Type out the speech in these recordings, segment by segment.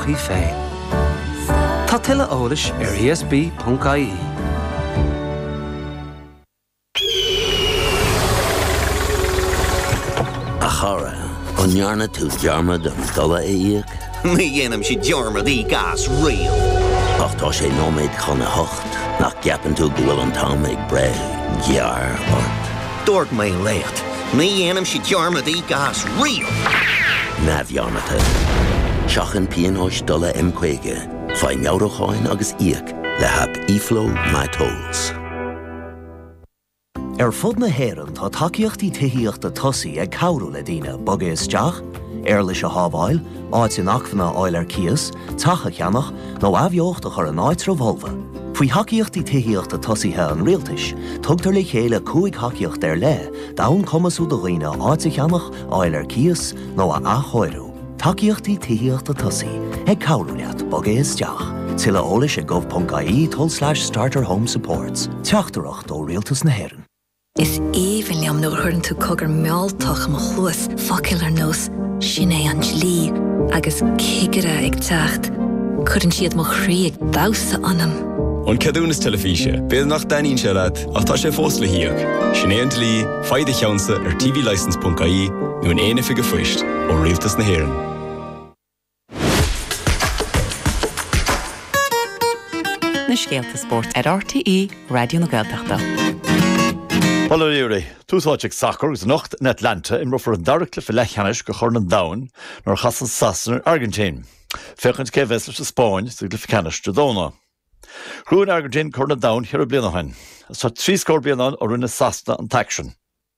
tochaí féin. Tá tuile eolais ar ESB.ie. A chara, onjarna tú dearma don dola éiag. Mi dhéanam si dearma dí gas rial. Ach tá sé nóméid chuna hocht, nach ceapan tú go bhfuil an tám ag bre, gear ort. Dúirt mé lécht, mi dhéanam si dearma dí gas rial. Na bhearnata. Seachan píonóis dola M-Quaige, fáin meabhracháin agus íoc le hab iflo my tolls. Fud na héireann tá takeíochtaí tuithíochta tosaí ag cabhrú le daoine boga isteach, leis a hábháil, áit in achfanna áil ar cias, tacha cheannach, nó abheocht a chur an áit rovolva. Faoi takeíochtaí tuithíochta tosaíthe an rialtais, tugtar le chéile cúig takeíocht ar le, dán cumasú do dhaoine áit a cheannach, áil ar cias, nó a achóirú. Takeíochtaí tuithíochta tosaí ag cabhrúneat boga isteach. Tilla eolais ag gov.ie/starter home supports. Teachtareacht ó rialtas na héireann. Is even liam nó chuann tú cogur mealltach mo chuas faciil ar nós sin é an slí agus cigire ag teacht. Cuireann siad mo chrí ag dása anam. An ceadúnas telefíse, béad nach daíonn se leat ach tá sé fós le hiíoch. Sin é an tlí, faide cheansa ar tvlicense.ie nó an éana fiige foist ó rialtas na héireann. Na Scéalta Sport ar RTE Radio na Gaeltachta. Hello, Yuri. Túsáideag soccer agus nocht in Atlanta in rufar an daracliffe lechanais go chur an dain nor chasan Sassan Argentine. Fechant cé veslis a Spáin sa glyficanis de dóna. Rúin Argentine chur an dain hir a blianahain. Sa 3 scór blianan ó rinne Sasna an taction.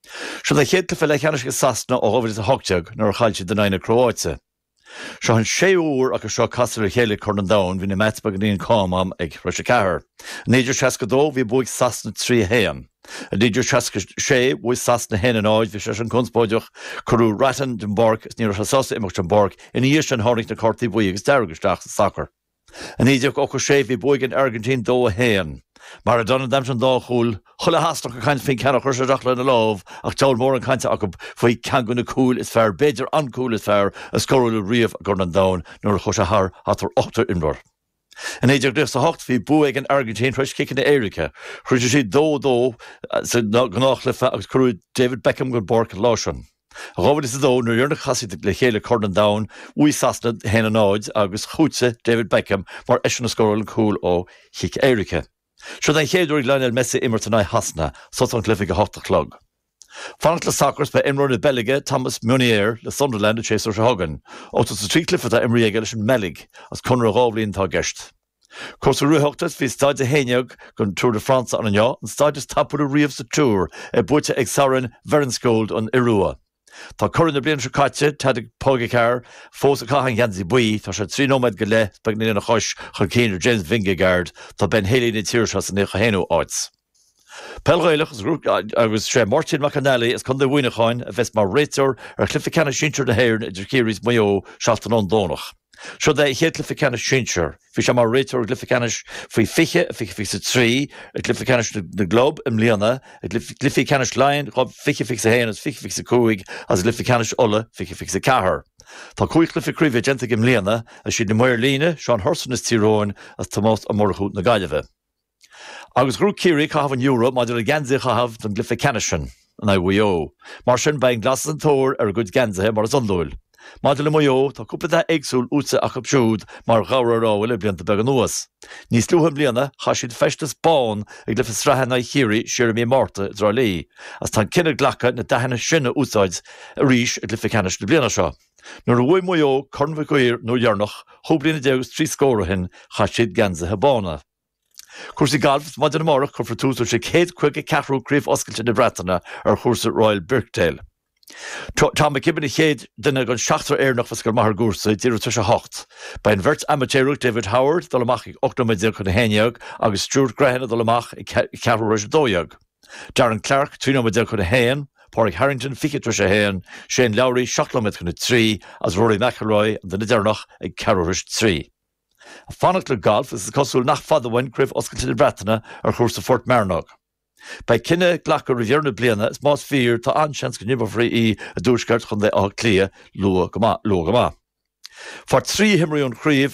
Se le chéad cliffe lechanais go Sasna ó hofir is a hogteag nor chailse den aine Croáite. Se han 6 úr agus seo casar a chéile chur an dain hí na metbag níon cámam ag Roise Cahar. Néidir trescadó hí buig Sasna 3 héan. A díidir tresca sé bhuaigh Sasna hen an áid bhí sé an conspóideach churú ratan den borg is níor sasása imimecht an borg in íos an háirich na cortaí buí agus deirgisteach sa soccer. An íideach ó sé bhí buig an Argentín dó a héan. Mar a donna dam an dá chúl, chula hasnach a chaint fin ceannach chuir seach le na lámh ach teall mór an chainte acu faoi ceanganna cúil is fearr, beidir an cúil is fearr a scóirú riamh a gur an dain nuair a chuir se thar atar 8 imreoir. An éidir dús a hocht hí buig an Argentín chuis cicin na Éirice, chuir sé dó sa gnáchlifa agus curú David Beckham go borc láisian. A ghabhad is dó nuair dhearna chasaí le chéile chur an dain, uí Sasna hen an áid agus chútsa David Beckham mar eis na scóir an cúil ó chic Éirice. Seo an chéadúir Lionel Messi imirtaná hasna, sot an glyfig a 8 clog. Fannach le sacras be imrún na Belige Thomas Munier le Sunderland a Chasor Hagan, ótas sa 3 clifata imrí ag eile sin melig as chunra gáblíonn tá gceist. Cos a ruúthachtas hí stáid a héineag gon Tour de France an anneo, an stáid is tapú a riamh sa Tour buite ag saran Verenscold an Irua. Tá churann na blian se caite teidig pógacar fós a caihan Janzi buí tá sé 3 nóid go le bag na chois chun céanú James Vingegaard tá ben hélí na tíirse san na chahéanú áits. Pelghailech agus sé Martin McAnally is chun de bhuiineáin a bheits mar réitear ar clificanna sinseir na héirn idir céiris mayo seachtain an dónach. Seo é chéad clificanna sinseir, hí sé mar réitear glyficanis faoi fiche a fiche sa 3, a glyficanis na glob im líana, a glyficanis lein chob fiche sa héan as fiche sa cúig as glyficanis ola fiche sa cahar. Tá cúig glyficríomh agenta im líana a siad na muir líne seán Horson is tíróin as Tomás a morchút na gaiileh. Agus grú Kiri chahabh an Euro maidir a gansa chahabh don glyficanishin an IWO. Mar sin bein glas an tóir ar a gud gansathe mar as anlúil. Maidir le mayo tá cúpla éagsúil útsa a chubsúd mar gáir ráhfuil le blianta beag an nuas. Níos luúhan bliana cha siad festas bán ag glyfa srahanna Kiri Jeremy Marta drá lí, as tá cinnar ghlacha na dahanna sinna úsáid a ríis a glyficanis na bliana seo. Nuair a bhuaigh mayo cornmha goir nó dhearnach, thóblina deagus 3 scórahin cha siad gansathe bána. Cuasaí galf maidir na marach chun túsú sé 154 críomh oscailte na Breataine ar chúrsa Royal Birkdale. Tá me cibin chéad duine gon 7 éarnach fas gur maithar gúrsa díú tu 8. Ba an bhirt amateurúach David Howard dul amach ag 8 méidir chun na héineag agus Stuart Grehanna dul amach ag 4 dóiag. Darren Clark 3 méidir chun na héan, Pádraig Harrington 5 héan, Shane Lowry 7 méidir chun na 3 as Rory McIlroy an duine dearnach ag 4 A fannach le golf is cosúil nach fada bhain críomh oscailte na Breataine ar chúrsa Fort Marnock. Bei cinenne ghlacha rihearna bliana is más fíor tá anseans go nimh í a dúsgart chun de á clia lua go má. For 3 himraíon chríomh